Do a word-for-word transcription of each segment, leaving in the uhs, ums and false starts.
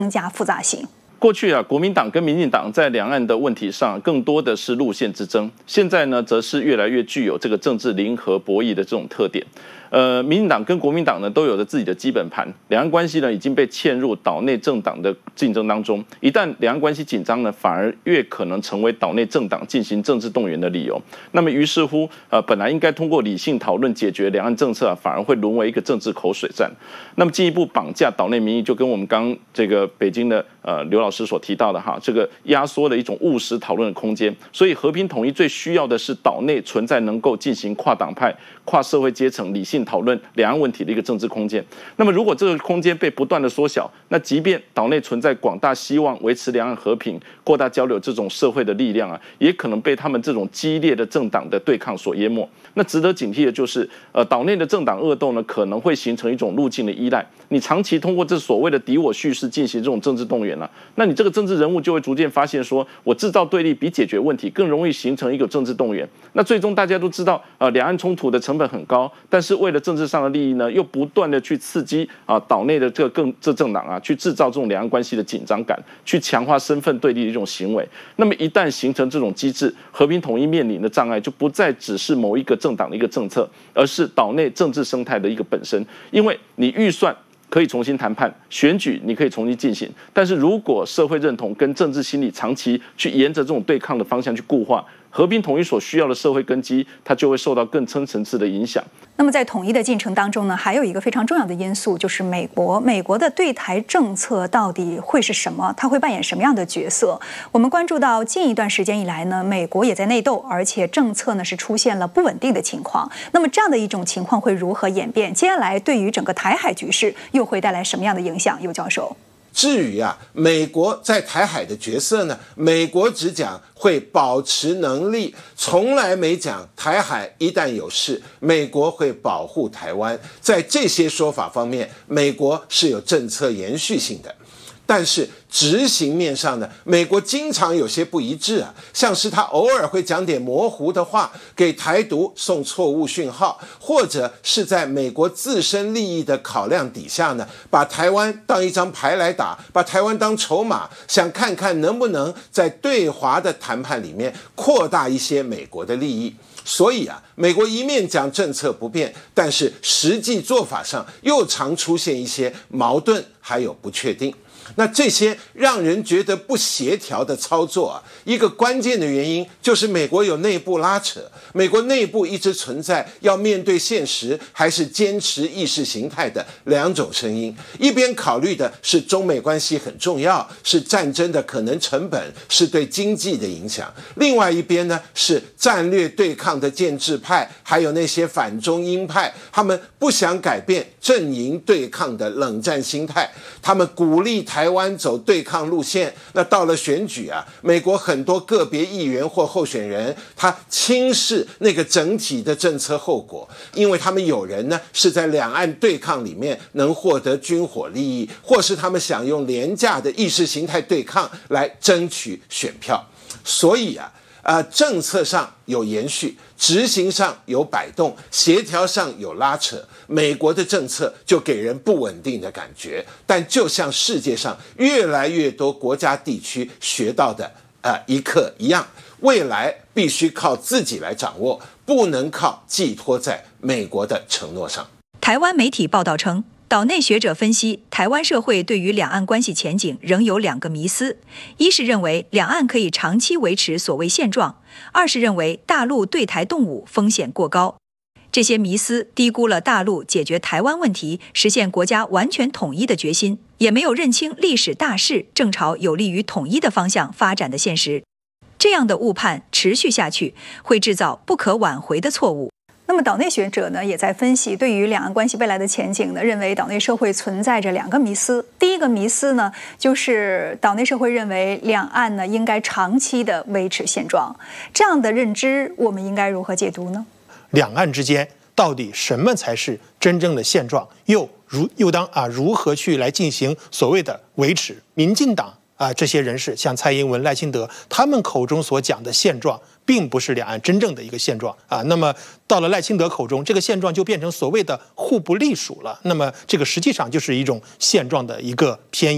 增加复杂性。 过去啊，国民党跟民进党在两岸的问题上更多的是路线之争，现在呢，则是越来越具有这个政治零和博弈的这种特点。呃，民进党跟国民党呢都有着自己的基本盘，两岸关系呢已经被嵌入岛内政党的竞争当中。一旦两岸关系紧张呢，反而越可能成为岛内政党进行政治动员的理由。那么于是乎，呃，本来应该通过理性讨论解决两岸政策啊，反而会沦为一个政治口水战。那么进一步绑架岛内民意，就跟我们刚这个北京的呃刘老师所提到的哈，这个压缩的一种务实讨论的空间。所以和平统一最需要的是岛内存在能够进行跨党派、跨社会阶层理性讨论两岸问题的一个政治空间。那么如果这个空间被不断的缩小，那即便岛内存在广大希望维持两岸和平、扩大交流这种社会的力量啊，也可能被他们这种激烈的政党的对抗所淹没。那值得警惕的就是，呃，岛内的政党恶斗呢，可能会形成一种路径的依赖。你长期通过这所谓的敌我叙事进行这种政治动员了、啊，那你这个政治人物就会逐渐发现说，我制造对立比解决问题更容易形成一个政治动员。那最终大家都知道，呃，两岸冲突的成本很高，但是为了政治上的利益呢，又不断的去刺激啊岛内的这个更这政党啊，去制造这种两岸关系的紧张感，去强化身份对立的一种行为。那么一旦形成这种机制，和平统一面临的障碍就不再只是某一个政党的一个政策，而是岛内政治生态的一个本身。因为你预算可以重新谈判，选举你可以重新进行，但是如果社会认同跟政治心理长期去沿着这种对抗的方向去固化，和平统一所需要的社会根基，它就会受到更深层次的影响。 那么在统一的进程当中呢，还有一个非常重要的因素，就是美国。美国的对台政策到底会是什么？它会扮演什么样的角色？我们关注到近一段时间以来呢，美国也在内斗，而且政策呢是出现了不稳定的情况。那么这样的一种情况会如何演变？接下来对于整个台海局势又会带来什么样的影响？尤教授。 至于啊，美国在台海的角色呢，美国只讲会保持能力，从来没讲台海一旦有事，美国会保护台湾。在这些说法方面，美国是有政策延续性的。但是执行面上呢，美国经常有些不一致啊，像是他偶尔会讲点模糊的话，给台独送错误讯号，或者是在美国自身利益的考量底下呢，把台湾当一张牌来打，把台湾当筹码，想看看能不能在对华的谈判里面扩大一些美国的利益。所以啊，美国一面讲政策不变，但是实际做法上又常出现一些矛盾还有不确定。那这些让人觉得不协调的操作啊，一个关键的原因就是美国有内部拉扯，美国内部一直存在要面对现实还是坚持意识形态的两种声音。一边考虑的是中美关系很重要，是战争的可能成本，是对经济的影响；另外一边呢，是战略对抗的建制派，还有那些反中鹰派，他们不想改变阵营对抗的冷战心态，他们鼓励台湾走对抗路线。那到了选举啊，美国很多个别议员或候选人，他轻视那个整体的政策后果，因为他们有人呢是在两岸对抗里面能获得军火利益，或是他们想用廉价的意识形态对抗来争取选票。所以啊呃，政策上有延续，执行上有摆动，协调上有拉扯，美国的政策就给人不稳定的感觉。但就像世界上越来越多国家地区学到的呃一课一样，未来必须靠自己来掌握，不能靠寄托在美国的承诺上。 台湾媒体报道称，岛内学者分析，台湾社会对于两岸关系前景仍有两个迷思：一是认为两岸可以长期维持所谓现状；二是认为大陆对台动武风险过高。这些迷思低估了大陆解决台湾问题、实现国家完全统一的决心，也没有认清历史大势正朝有利于统一的方向发展的现实。这样的误判持续下去，会制造不可挽回的错误。 那么岛内学者呢也在分析对于两岸关系未来的前景呢，认为岛内社会存在着两个迷思。第一个迷思呢，就是岛内社会认为两岸呢应该长期的维持现状。这样的认知我们应该如何解读呢？ 两岸之间到底什么才是真正的现状？又如又当啊如何去来进行所谓的维持？民进党啊这些人士，像蔡英文、赖清德，他们口中所讲的现状，并不是两岸真正的一个现状啊。那么到了赖清德口中，这个现状就变成所谓的互不隶属了。那么这个实际上就是一种现状的一个偏移。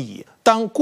当